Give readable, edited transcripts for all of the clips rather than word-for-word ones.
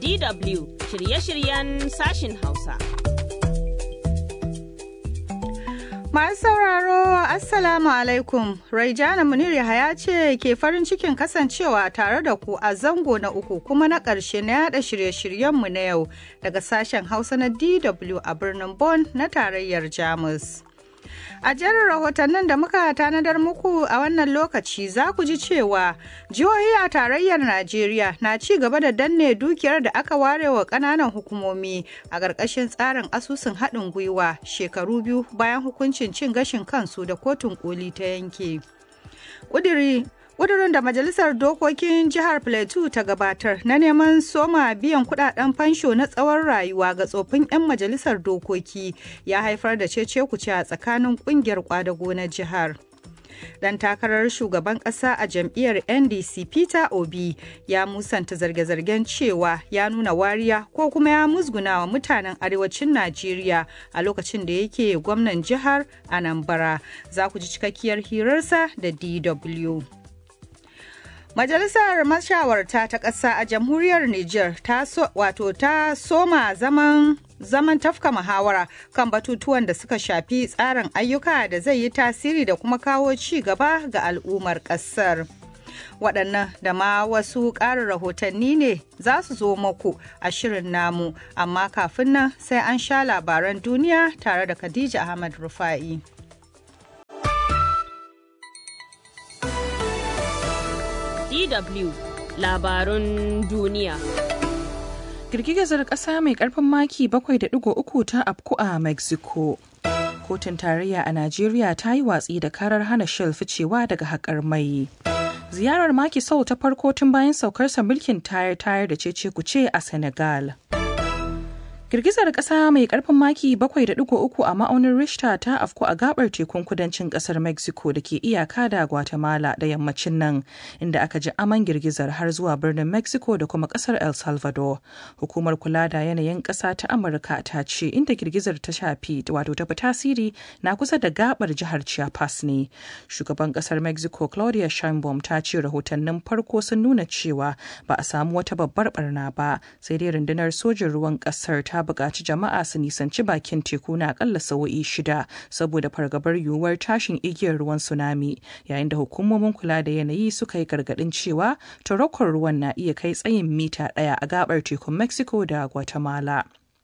DW shirye-shiryen sashin Hausa. Masu sauraro, Assalamu alaikum. Raijana Munir Yahaya ce ke farin cikin kasancewa tare da ku a zango na uku kuma na ƙarshe na yada shirye-shiryenmu na yau daga sashen Hausa na DW a birnin Bonn na tarayyar Jamus. A jerin rahotannin da muka tanadar muku a wannan lokaci za ku ji cewa jihohi a tarayyar Najeriya na ci gaba da danne dukiyar da aka ware wa ƙananan hukumomi a ƙarƙashin tsarin asusun haɗin gwiwa shekaru biyu bayan hukuncin cin gashin kansu da kotun koli ta yanke. Ƙudurin da Majalisar Dokokin Jihar Plateau ta gabatar na neman soma biyan kudaden fansho na tsawon rayuwa ga tsofin 'yan majalisar dokoki ya haifar da cece-kuce a tsakanin ƙungiyar ƙwadago na jihar. Dan takarar shugaban ƙasa a jam'iyyar NDC Peter Obi ya musanta zarge-zargen cewa ya nuna wariya ko kuma ya musguna wa mutanen arewacin Najeriya a lokacin da yake gwamnan jihar Anambra. Za ku ji cikakkiyar hirarsa da DW. Majalisar Mashawarta ta ƙasa a jamhuriyar Nijar ta soma zaman tafka muhawara kan batutuwan da suka shafi tsarin ayyuka da zai yi tasiri da kuma kawo ci gaba ga al'ummar ƙasar. Waɗannan da ma wasu ƙarin rahotanni ne za su zo muku a shirin namu, amma kafin nan sai an sha labaran duniya tare da Khadija Ahmad Rufa'i. DW labarun duniya. Girgizar ƙasa mai ƙarfin maki 7.3 ta afku a Mexico. Kotun tarayya a Najeriya ta yi watsi da karar hana Shell ficewa daga haƙar mai. Ziyarar Macky Sall ta farko tun bayan saukarsa mulkin tayar da cece-kuce a Senegal. Girgizar ƙasa mai ƙarfin maki 7.3 a ma'aunin Richter ta afku a gabar tekun kudancin ƙasar Mexico da ke iyaka da Guatemala da yammacin nan, inda aka ji aman girgizar har zuwa birnin Mexico da kuma ƙasar El Salvador. Hukumar kula da yanayin ƙasa ta Amurka ta ce inda girgizar ta shafi wato ta fi tasiri na kusa da gabar jihar Chiapas ne. Shugaban ƙasar Mexico Claudia Sheinbaum ta ce rahotannin farko sun nuna cewa ba a samu wata babbar barna ba, sai dai rundunar sojin ruwan ƙasar ta buƙaci jama'a su nisanci bakin teku na akalla sa'o'i 6 saboda fargabar yiwuwar tashin igiyar ruwan tsunami, yayin da hukumomin kula da yanayi suka yi gargaɗin cewa tauraron ruwan na iya kai tsayin mita 1 a gabar tekun Mexico da Guatemala.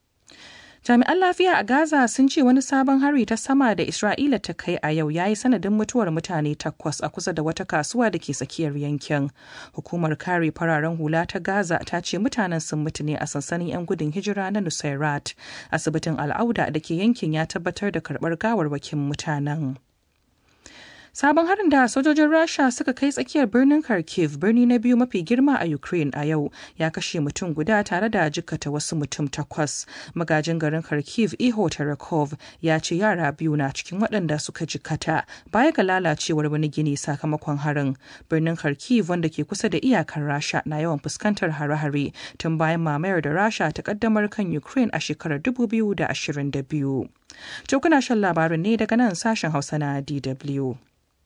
Jami'an lafiya a Gaza sun ce wani sabon hari ta sama da Isra'ila ta kai a yau ya yi sanadin mutuwar mutane 8 a kusa da wata kasuwa da ke tsakiyar yankin. Hukumar kare fararen hula ta Gaza ta ce mutanen sun mutu ne a sansanin 'yan gudun hijira na Nusairat. Asibitin Al'auda da ke yankin ya tabbatar da karɓar gawarwakin mutanen. Sabon harin da sojojin Rasha suka kai tsakiyar birnin Kharkiv, birni na biyu mafi girma a Ukraine a yau, ya kashe mutum guda tare da jikkata wasu mutum 8. Magajin garin Kharkiv, Iho Terekov, ya ce yara biyu na cikin waɗanda suka jikkata baya ga lalacewar wani gini sakamakon harin. Birnin Kharkiv, wanda ke kusa da iyakar Rasha, na yawan fuskantar hare-hare tun bayan mamayar da Rasha ta kaddamar kan Ukraine a shekarar 2022. To kuna shan labarin ne daga nan sashen Hausa na DW.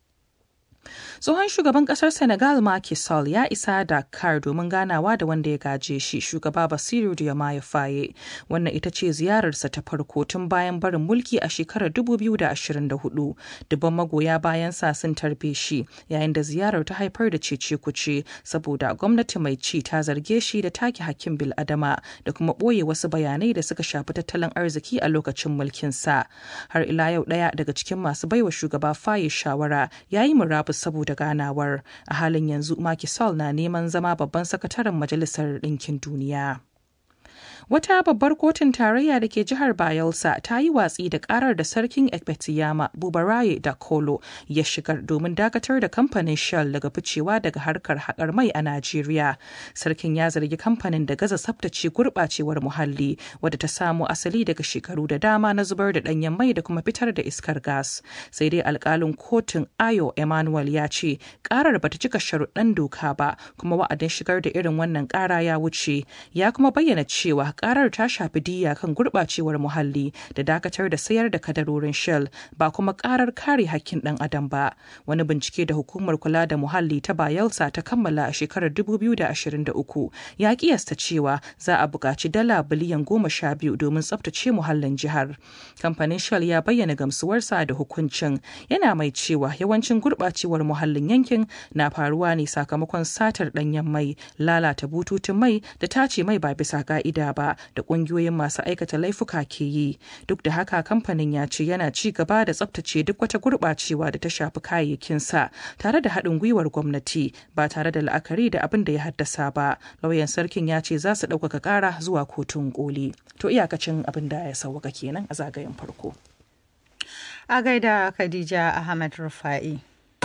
Tsohon shugaban kasar Senegal Macky Sall ya isa Dakar domin ganawa da wanda ya gaje shi, shugaba Bassirou Diomaye Faye. Wannan ita ce ziyararsa ta farko tun bayan barin mulki a shekarar 2024. Dubban magoya bayan sa sun tarbe shi, yayin da ziyarar ta haifar da cece-kuce saboda gwamnati mai ci ta zarge shi da take hakkin bil'adama da kuma ɓoye wasu bayanai da suka shafi tattalin arziki a lokacin mulkinsa. Har ila yau ɗaya daga cikin masu baiwa shugaba Faye shawara ya yi murabus saboda ganawar. A halin yanzu Macky Sall na neman zama babban sakataren Majalisar Ɗinkin Duniya. Wata babbar kotun tarayya da ke jihar Bayelsa ta yi watsi da karar da sarkin Ekpetiyama Bubaraye da Kolo ya shigar domin dakatar da kamfanin Shell daga ficewa daga harkar haƙar mai a Najeriya. Sarkin ya zargi kamfanin da gaza tsaftace gurɓacewar muhalli wadda ta samo asali daga shekaru da dama na zubar da ɗanyen mai da kuma fitar da iskar gas. Sai dai alƙalin kotun Ayo Emmanuel ya ce karar bata cika sharuɗan doka ba kuma wa'adin shigar da irin wannan ƙara ya wuce. Ya kuma bayyana cewa karar ta shafi diyya kan gurɓacewar muhalli da dakatar da sayar da kadarorin Shell ba kuma karar kare hakkin ɗan adam ba. Wani bincike da hukumar kula da muhalli ta Bayelsa ta kammala a shekarar 2023 ya kiyasta cewa za a buƙaci dala biliyan 12 domin tsaftace muhallin jihar. Kamfanin Shell ya bayyana gamsuwarsa da hukuncin, yana mai cewa yawancin gurɓacewar muhallin yankin na faruwa ne sakamakon satar ɗanyen mai, lalata bututun mai da tace mai ba bisa ka'ida ba da ƙungiyoyin masu aikata laifuka ke yi. Duk da haka kamfanin ya ce yana ci gaba da tsaftace duk wata gurɓacewa da ta shafi kayayyakinsa tare da haɗin gwiwar gwamnati ba tare da la'akari da abin da ya haddasa ba. Lauyan sarkin ya ce za su ɗaukaka ƙara zuwa kotun koli. To iyakacin abin da ya sauwaka kenan a zagayen farko. A gaida Khadija Ahmad Rufa'i.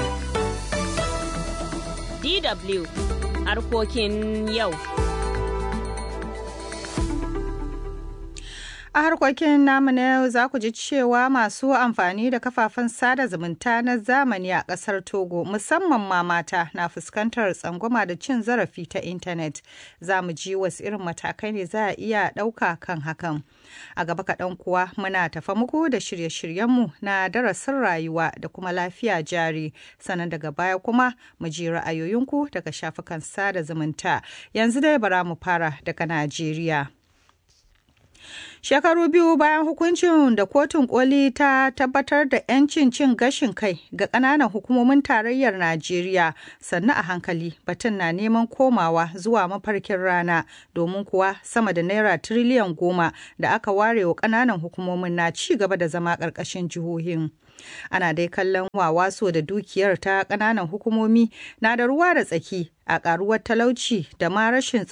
DW harkokin yau. A harkokin namu na yau za ku ji cewa masu amfani da kafafen sada zumunta na zamani a ƙasar Togo musamman ma mata na fuskantar tsangwama da cin zarafi ta intanet. Za mu ji wasu irin matakai ne za a iya ɗauka kan hakan. A gaba kaɗan kuwa muna tafa muku da shirye-shiryenmu na darasin rayuwa da kuma lafiya jari. Sannan daga baya kuma mu ji ra'ayoyinku daga shafukan sada zumunta. Yanzu dai bara mu fara daga Najeriya. Shekaru biyu bayan hukuncin da kotun koli ta tabbatar da 'yancin cin gashin kai ga ƙananan hukumomin tarayyar Najeriya, sannu a hankali batun na neman komawa zuwa mafarkin rana, domin kuwa sama da naira tiriliyan 10 da aka ware wa ƙananan hukumomin na ci gaba da zama ƙarƙashin jihohin. Ana dai kallon wawaso da dukiyar ta ƙananan hukumomi na da ruwa da tsaki a ƙaruwar talauci da ma rashin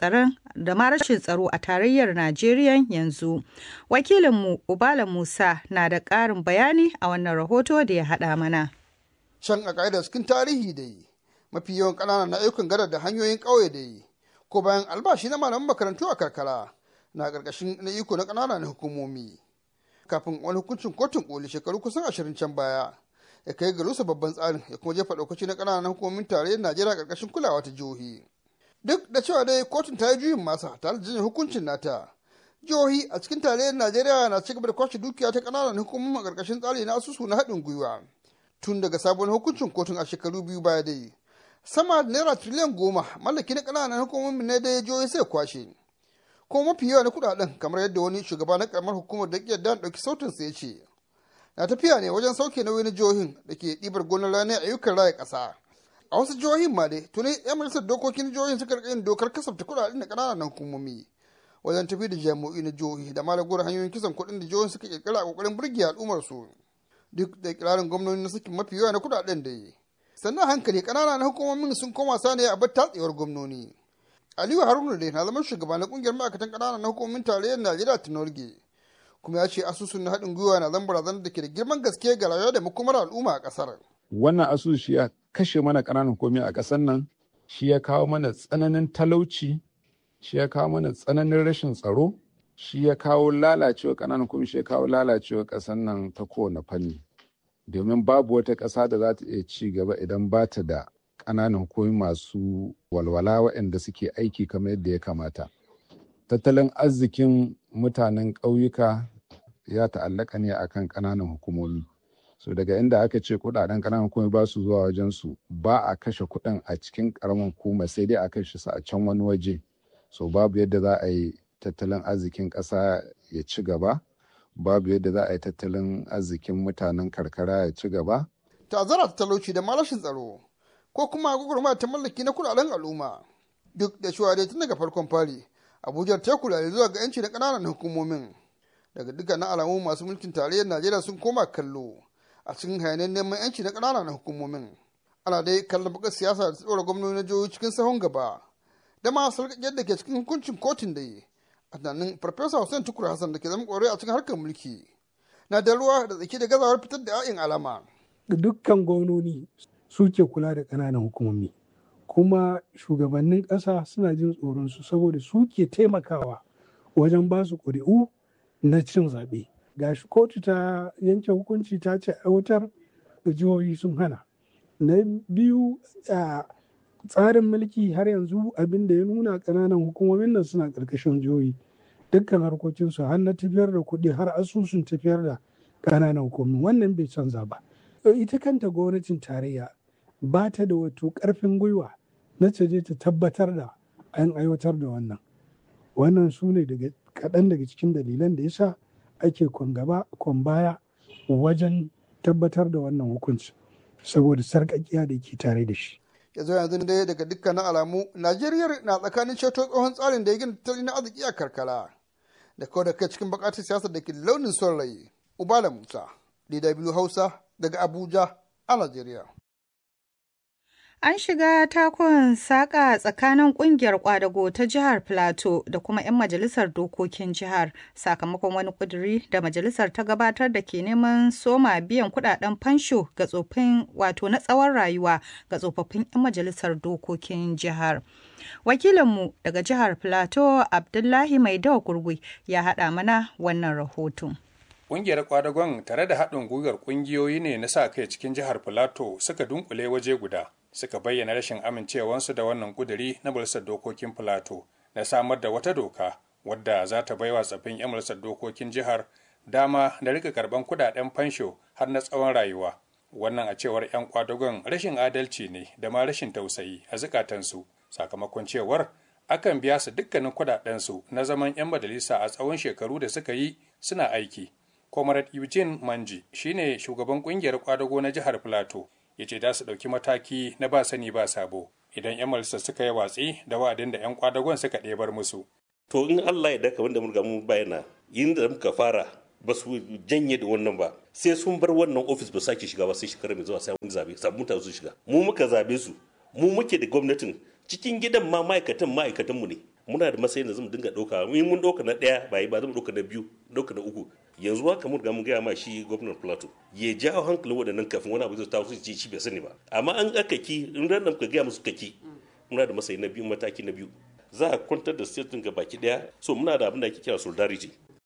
tsaro a tarayyar Najeriya yanzu. Wakilinmu Ubala Musa na da ƙarin bayani a wannan rahoto da ya haɗa mana. Can a ƙa'idar cikin tarihi da yi, mafi yawan ƙananan na ayyukan gadar da hanyoyin ƙauye da yi, ko bayan albashi na malaman makarantu a karkara na ƙarƙashin na iko na ƙananan hukumomi. Kafin wani hukuncin kotun koli shekaru kusan 20 can baya ya kai ga rusa babban tsarin ya kuma jefa ɗaukaci na ƙananan hukumomin tarayyar Najeriya ƙarƙashin kulawa ta jihohi. Duk da cewa dai kotun ta yi juyin masa tare da jin hukuncin nata, jihohi a cikin tarayyar Najeriya na cigaba da kwashe dukiya ta ƙananan hukumomin a ƙarƙashin tsari na asusu na haɗin gwiwa. Tun daga sabon hukuncin kotun a shekaru biyu baya dai, sama da naira tiriliyan 10 mallaki na ƙananan hukumomin ne dai jihohi sai kwashe. Kuma mafi yawa na kudaden kamar yadda wani shugaba na karamar hukumar da ke da ɗauki sautinsa ya ce na tafiya ne wajen sauke nauyi na jihohin da ke ɗibar gonar rani a ayyukan raya ƙasa. A wasu jihohin ma dai tuni 'yan majalisar dokokin jihohin suka rika yin dokar kasafta kudaden da ƙananan hukumomi wajen tafi da jami'o'i na jihohi da malagowar hanyoyin kisan kuɗin da jihohin suka ƙirƙira a ƙoƙarin burge al'ummar su. Duk da ƙirarin gwamnoni na sakin mafi yawa na kudaden da yi. Sannan hankali ƙananan hukumomin sun koma sani a bar tatsewar gwamnoni. Aliyu Haruna dai na zama shugaba na kungiyar ma'aikatan ƙananan hukumomin tarayyar Najeriya ta Norge, kuma ya ce asusun na haɗin gwiwa na zan barazanar da ke da girman gaske ga rayuwa da makomar al'umma a ƙasar. Wannan asusu shi ya kashe mana ƙananan hukumomi a ƙasar nan, shi ya kawo mana tsananin talauci, shi ya kawo mana tsananin rashin tsaro, shi ya kawo lalacewa ƙananan hukumomi, shi ya kawo lalacewa ƙasar nan ta kowane fanni. Domin babu wata ƙasa da za ta iya ci gaba idan ba ta da ƙananan hukumomi masu walwala waɗanda suke aiki kamar yadda ya kamata. Tattalin arzikin mutanen ƙauyuka ya ta'allaka ne akan ƙananan hukumomi. So daga inda aka ce kuɗaɗen ƙananan hukumomi ba su zuwa wajen su, ba a kashe kuɗin a cikin ƙaramin hukuma sai dai a kashe su a can wani waje. So babu yadda za a yi tattalin arzikin ƙasa ya ci gaba, babu yadda za a yi tattalin arzikin mutanen karkara ya ci gaba. Ta'azzara ta talauci da ma rashin tsaro, ko kuma gwagwarmaya ta mallaki na kudaden al'umma. Duk da cewa dai tun daga farkon fari Abuja ta kula zuwa ga 'yanci na ƙananan hukumomin. Daga dukkanin alamu masu mulkin tarayyar Najeriya sun koma kallo a cikin hayanin neman 'yanci na ƙananan hukumomin. Ana dai kallon bakar siyasa da tsora gwamnati na jihohi cikin sahun gaba da ma sarƙaƙiyar da ke cikin hukuncin kotun da yi. A tunanin Farfesa Hussein Tukur Hassan da ke zama ƙwarai a cikin harkar mulki na da ruwa da tsaki da gazawar fitar da 'ya'yan alama. Dukkan gwamnoni suke kula da ƙananan hukumomi, kuma shugabannin ƙasa suna jin tsoronsu saboda suke taimakawa wajen ba su ƙuri'u na cin zaɓe. Gashi kotu ta yanke hukunci ta ce aiwatar da jihohi sun hana. Na biyu, a tsarin mulki har yanzu abin da ya nuna ƙananan hukumomin nan suna ƙarƙashin jihohi. dukkan harkokinsu har na tafiyar da kuɗi har asusun tafiyar da ƙananan hukumomi. Wannan bai canza ba. Ita kanta gwamnatin tarayya ba ta da wato ƙarfin gwiwa na ta je ta tabbatar da an aiwatar da wannan. Wannan su ne kaɗan daga cikin dalilan da yasa ake kwan baya wajen tabbatar da wannan hukunci saboda sarƙaƙiya da ke tare da shi. yanzu dai daga dukkanin alamu Najeriya na tsakanin ceto tsohon tsarin da ya gina tattalin arziki a karkara da kawai da kai cikin bukatar siyasar da ke launin son rai. Ubala Musa, DW Hausa daga Abuja a Najeriya. An shiga takun saƙa tsakanin ƙungiyar ƙwadago ta jihar Filato da kuma 'yan majalisar dokokin jihar sakamakon wani ƙuduri da majalisar ta gabatar da ke neman soma biyan kuɗaɗen fansho ga tsofin wato na tsawon rayuwa ga tsofaffin 'yan majalisar dokokin jihar. Wakilinmu daga jihar Filato Abdullahi Maidawa Gurgui ya haɗa mana wannan rahoton. Ƙungiyar ƙwadagon tare da haɗin gwiwar ƙungiyoyi ne na sa kai cikin jihar Filato suka dunkule waje guda. Suka bayyana rashin amincewarsu da wannan kuduri na majalisar dokokin Filato na samar da wata doka wadda za ta baiwa tsaffin 'yan majalisar dokokin jihar dama da rika karban kudaden fansho har na tsawon rayuwa. Wannan a cewar 'yan kwadagon rashin adalci ne da ma rashin tausayi a zukatansu sakamakon cewar akan biya su dukkanin kudadensu na zaman 'yan majalisa a tsawon shekaru da suka yi suna aiki. Comrade Eugene Manji shine shugaban kungiyar kwadago na jihar Filato. Ya ce za su ɗauki mataki na ba sani ba sabo idan 'yan majalisa suka yi watsi da wa'adin da 'yan kwadagon suka ɗebar musu. To in Allah ya daka wanda mun ga mun bayyana yin da muka fara ba su janye da wannan ba sai sun bar wannan ofis ba sake shiga ba sai shekara mai zuwa sai mun zabe sabon mutane su shiga mu muka zabe su mu muke da gwamnatin cikin gidan ma ma'aikatan mu ne muna da matsayin da zamu dinga ɗauka mun ɗauka na ɗaya ba yi ba zamu ɗauka na biyu ɗauka na uku yanzu haka mun ga mun gaya ma shi gwamnan Plateau ya jawo hankalin waɗannan kafin wani abu zai taso su ci bai sani ba amma an aka ki in ran nan ka gaya musu kaki muna da matsayi na biyu mataki na biyu za a kwantar da state ga baki daya so muna da abin da ake kira solidarity.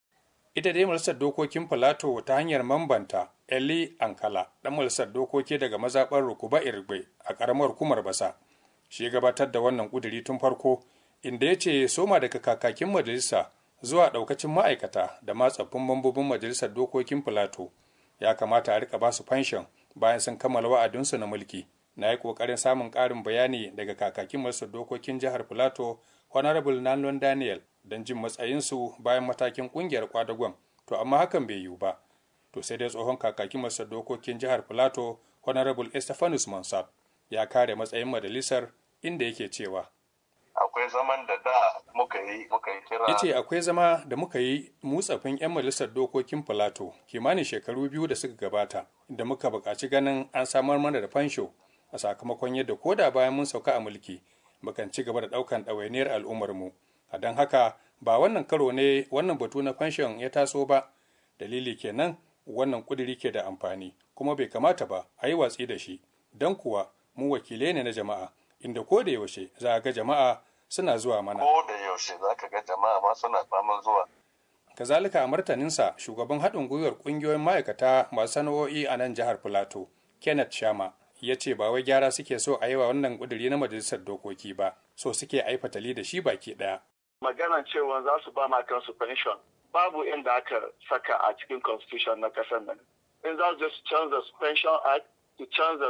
Ita dai majalisar dokokin Plateau ta hanyar mambanta Eli Ankala dan majalisar dokoki daga mazaɓar Rukuba Irgbe a ƙaramar hukumar Basa shi gabatar da wannan ƙuduri tun farko inda ya ce soma daga kakakin majalisa zuwa ɗaukacin ma'aikata da ma tsaffin mambobin majalisar dokokin Filato ya kamata a rika basu fanshon bayan sun kammala wa'adinsu na mulki. Na yi ƙoƙarin samun ƙarin bayani daga kakakin majalisar dokokin jihar Filato Honorable Nanlon Daniel don jin matsayinsu bayan matakin ƙungiyar kwadagon, to amma hakan bai yiwu ba. To sai dai tsohon kakakin majalisar dokokin jihar Filato Honorable Estefanus Monsat ya kare matsayin majalisar inda yake cewa akwai zaman da muka yi kira. Yace akwai zama da muka yi mu tsafin 'yan majalisar dokokin Filato kimanin shekaru 2 da suka gabata da muka buƙaci ganin an samar mana da fansho a sakamakon yadda koda bayan mun sauka a mulki mukan ci gaba da ɗaukan ɗawainiyar al'ummarmu. A don haka ba wannan karo ne wannan batu na fanshon ya taso ba. Dalili kenan wannan ƙuduri ke da amfani kuma bai kamata ba a yi watsi da shi don kuwa mu wakilai ne na jama'a inda ko da yaushe za a ga jama'a suna zuwa mana. Ko da yaushe za ka ga jama'a ma suna faman zuwa. Kazalika a martaninsa shugaban haɗin gwiwar ƙungiyoyin ma'aikata masu sana'o'i a nan jihar Filato, Kenneth Shama, ya ce ba wai gyara suke so a yi wa wannan ƙuduri na majalisar dokoki ba, so suke aifatali da shi baki ɗaya. Maganan cewa za su ba ma kansu pension babu inda aka saka a cikin constitution na ƙasar nan. In za su canza su pension act, su canza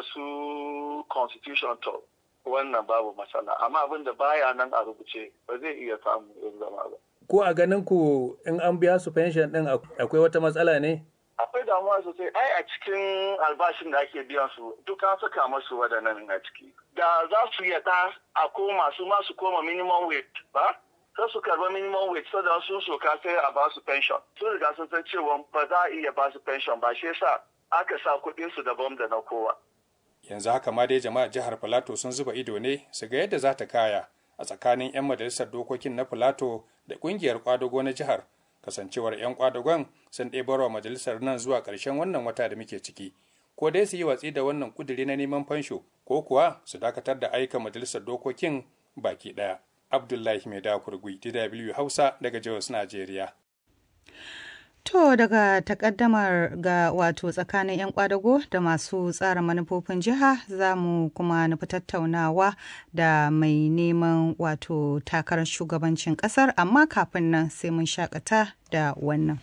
su constitution to wannan babu matsala amma abin da baya nan a rubuce ba zai iya samu yin zama ba. Ko a ganin ku in an biya su pension din akwai wata matsala ne? Akwai damuwa sosai ai a cikin albashin da ake biyan su duk an saka masu waɗannan a ciki. Da za su yada a koma su ma su koma minimum wage ba? Sai su karba minimum wage saboda sun soka sai a ba su pension. Sun riga sun san cewa ba za a iya ba su pension ba shi yasa aka sa kuɗin su daban da na kowa. Yanzu haka ma dai jama'ar jihar Filato sun zuba ido ne su ga yadda za ta kaya a tsakanin 'yan majalisar dokokin na Filato da ƙungiyar kwadago na jihar, kasancewar 'yan kwadagon sun ɗebarwa majalisar nan zuwa ƙarshen wannan wata da muke ciki, ko dai su yi watsi da wannan ƙuduri na neman fansho ko kuwa su dakatar da aika majalisar dokokin baki ɗaya. Abdullahi Mai Dakurgui, DW Hausa daga Jos, Najeriya. To daga takaddamar ga wato tsakanin 'yan kwadago da masu tsara manufofin jiha za mu kuma nufi tattaunawa da mai neman wato takarar shugabancin kasar, amma kafin nan sai mun shakata da wannan.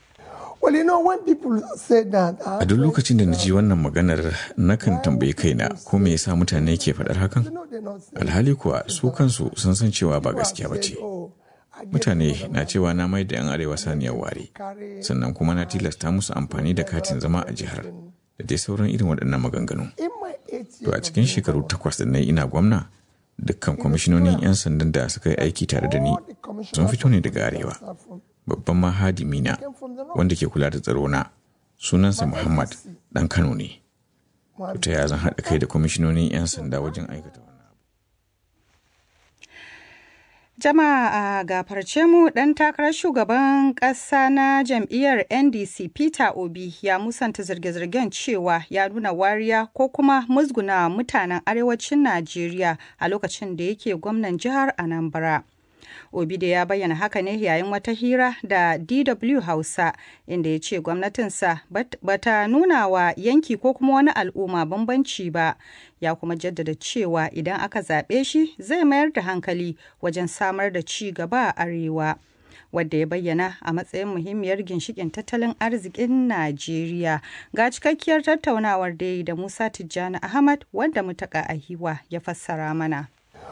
A duk lokacin da na ji wannan maganar nakan tambayi kaina ko me yasa mutane ke faɗar hakan? Alhali kuwa su kansu sun san cewa ba gaskiya ba ce. Mutane na cewa na mai da 'yan arewa saniyar ware, sannan kuma na tilasta musu amfani da katin zama a jihar da dai sauran irin waɗannan maganganu. To a cikin shekaru 8 da na yi ina gwamna, dukkan kwamishinonin 'yan sandan da suka yi aiki tare da ni sun fito ne daga arewa. Babban mahadimina wanda ke kula da tsaro na sunansa Muhammad ɗan Kano ne. Ta ya zan haɗa kai da kwamishinonin 'yan sanda wajen aikata wannan abu. Jama'a a gafarce mu, ɗan takarar shugaban ƙasa na jam'iyyar NDC Peter Obi ya musanta zirge-zirgen cewa ya nuna wariya ko kuma musguna mutanen arewacin Najeriya a lokacin da yake gwamnan jihar Anambra. Obi da ya bayyana haka ne yayin wata hira da DW Hausa, inda ya ce gwamnatinsa bata nuna wa yanki ko kuma wani al'umma bambanci ba. Ya kuma jaddada cewa idan aka zaɓe shi zai mayar da hankali wajen samar da ci gaba a arewa, wadda ya bayyana a matsayin muhimmiyar ginshikin tattalin arzikin Najeriya. Ga cikakkiyar tattaunawar da yi da Musa Tijjani Ahmad, wanda Mutaka Ahiwa ya fassara mana.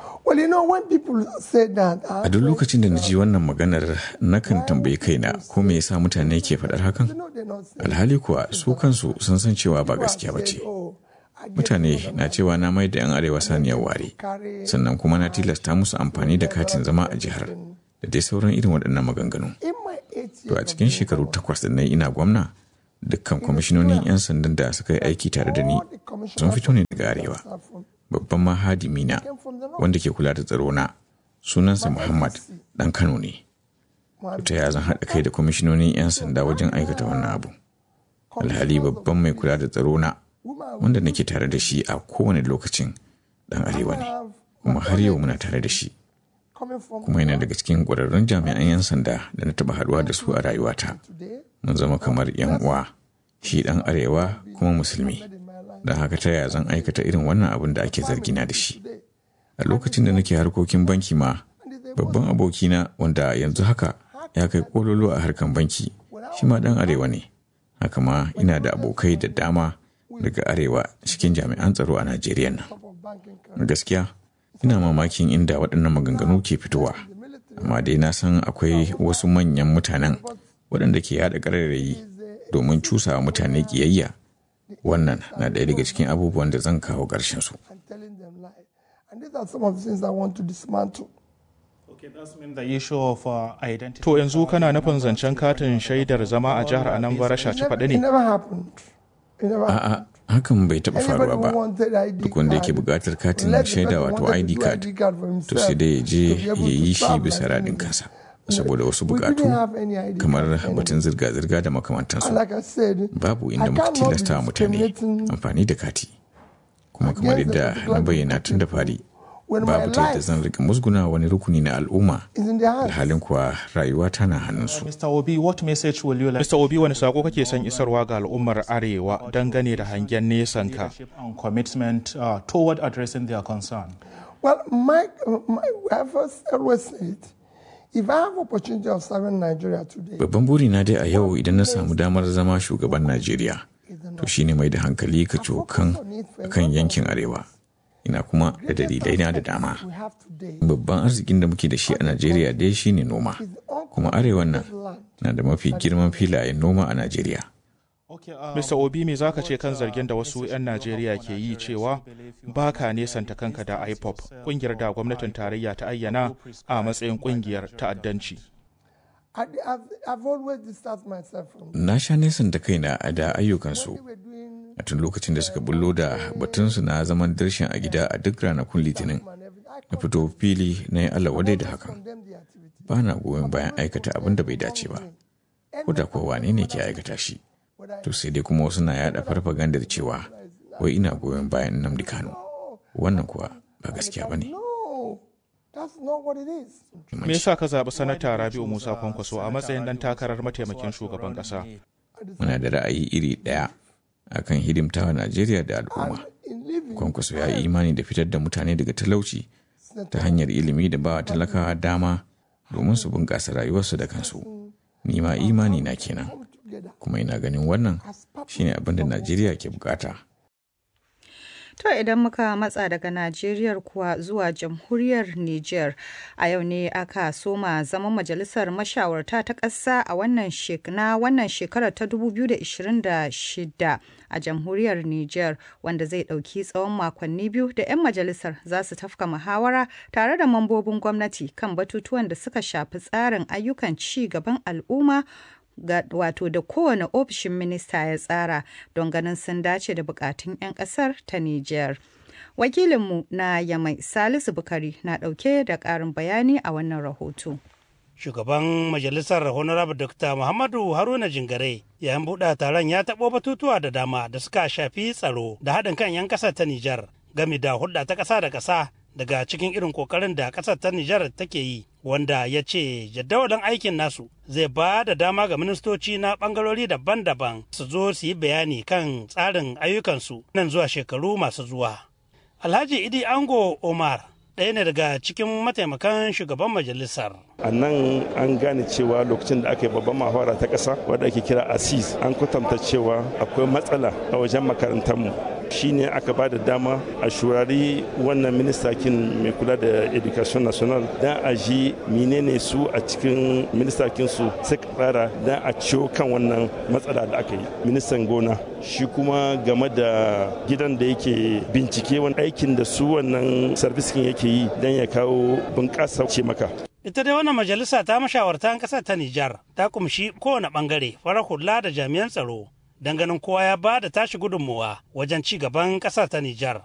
A duk lokacin da na ji wannan maganar nakan tambayi kaina ko me yasa mutane ke faɗar hakan? Alhali kuwa su kansu sun san cewa ba gaskiya ba ce. Mutane na cewa na mai da 'yan arewa saniyar ware, sannan kuma na tilasta musu amfani da katin zama a jihar da dai sauran irin waɗannan maganganu. To a cikin shekaru 8 da na yi ina gwamna, dukkan kwamishinonin 'yan sandan da suka yi aiki tare da ni sun fito ne daga arewa. Babban mahadimina wanda ke kula da tsaro na sunansa Muhammad ɗan Kano ne. Ta ya zan haɗa kai da kwamishinonin 'yan sanda wajen aikata wannan abu. Alhali babban mai kula da tsaro na wanda nake tare da shi a kowane lokacin ɗan arewa ne, kuma har yau muna tare da shi. Kuma yana daga cikin ƙwararrun jami'an 'yan sanda da na taɓa haɗuwa da su a rayuwata. Mun zama kamar 'yan uwa, shi ɗan arewa kuma musulmi. Don haka ta yaya zan aikata irin wannan abin da ake zargina da shi. A lokacin da nake harkokin banki ma, babban abokina wanda yanzu haka ya kai kololo a harkan banki, shi ma ɗan arewa ne. Haka ma ina da abokai da dama daga arewa cikin jami'an tsaro a Najeriya nan. Gaskiya ina mamakin inda waɗannan maganganu ke fitowa, amma dai na san akwai wasu manyan mutanen waɗanda ke yaɗa ƙarairayi domin cusa mutane ƙiyayya. Wannan na ɗaya daga cikin abubuwan da zan kawo ƙarshen su. To yanzu kana nufin zancen katin shaidar zama a jihar Anambra shaci faɗi ne? A'a, hakan bai taɓa faruwa ba. Duk wanda yake buƙatar katin shaida wato ID card, to sai dai ya je ya yi shi bisa raɗin kansa. Saboda wasu bukatu kamar batun zirga-zirga da makamantansu, babu inda muka tilasta wa mutane amfani da kati. Kuma kamar yadda na bayyana tun da fari, babu ta yadda zan rika musguna wani rukuni na al'umma, alhalin kuwa rayuwa tana hannunsu. Mr. Obi, wani sako kake son isarwa ga al'ummar Arewa dangane da hangen nesan ka? Well, I first always said, if I have opportunity of serving Nigeria today, babban burina dai a yau idan na samu damar zama shugaban Najeriya, to shine mai da hankali ka cokan kan yankin arewa. Ina kuma da dalilai na da dama. Babban arzikin da muke da shi a Najeriya dai shine noma, kuma arewan nan na da mafi girman filayen noma a Najeriya. Mr. Obi, me zaka ce kan zargin da wasu 'yan Najeriya ke yi cewa ba ka nesanta kanka da IPOB, kungiyar da gwamnatin tarayya ta ayyana a matsayin kungiyar ta'addanci? Na sha nesanta kaina da ayyukansu a tun lokacin da suka bullo da batunsu na zaman dirshin a gida a duk ranakun Litinin. Na fito fili na yi Allah wadai da hakan. Ba na goyon bayan aikata abin da bai dace ba, ko da kowa ne ke aikata shi. To sai dai kuma wasu na yada farfagandar cewa wai ina goyon bayan Nnamdi Kanu. Wannan kuwa ba gaskiya ba ne. That's not what it is. Me yasa ka zaɓi Sanata Rabi'u Musa Kwankwaso a matsayin ɗan takarar mataimakin shugaban ƙasa? Muna da ra'ayi iri ɗaya akan hidimtawa Najeriya da al'umma. Kwankwaso ya yi imani da fitar da mutane daga talauci ta hanyar ilimi da bawa talakawa dama domin su bunƙasa rayuwarsu da kansu. Ni ma imani na kenan. Kuma ina ganin wannan shine abin da Najeriya ke bukata. To idan muka matsa daga Najeriya kuwa zuwa jamhuriyar Niger, a yau ne aka soma zaman majalisar mashawarta ta ƙasa a wannan shekarar ta 2026 a jamhuriyar Niger, wanda zai ɗauki tsawon makonni biyu da 'yan majalisar za su tafka muhawara tare da mambobin gwamnati kan batutuwan da suka shafi tsarin ayyukan ci gaban al'umma wato da kowane ofishin minista ya tsara don ganin sun dace da bukatun 'yan kasar ta Nijar. Wakilinmu na Yamai Salisu Bukari na ɗauke da ƙarin bayani a wannan rahoto. Shugaban Majalisar Honorable Dr. Muhammadu Haruna Jingare yayin buɗe taron ya taɓo batutuwa da dama da suka shafi tsaro da haɗin kan 'yan ƙasar ta Nijar game da hulɗa ta ƙasa da ƙasa daga cikin irin ƙoƙarin da ƙasar ta Nijar take yi, wanda ya ce jadawalin aikin nasu zai ba da dama ga ministoci na ɓangarori daban-daban su zo su yi bayani kan tsarin ayyukansu nan zuwa shekaru masu zuwa. Alhaji Idi Ango Omar ɗaya ne daga cikin mataimakan shugaban majalisar. A nan an gane cewa lokacin da aka yi babban mahawara ta ƙasa wadda ake kira ASIS an kwatanta cewa akwai matsala a wajen makarantarmu. Shi ne aka ba da dama a shurari wannan ministakin mai kula da education national don a ji menene su a cikin ministakin su suka tsara don a ciwo kan wannan matsala da aka yi. Ministan gona shi kuma game da gidan da yake bincike wani aikin da su wannan sarfiskin yake yi don ya kawo bunƙasa ce maka. Ita dai wannan majalisa ta mashawartan ƙasar ta Nijar ta kumshi kowane ɓangare farar hula da jami'an tsaro don ganin kowa ya ba da tashi gudunmuwa wajen ci gaban ƙasar ta Nijar.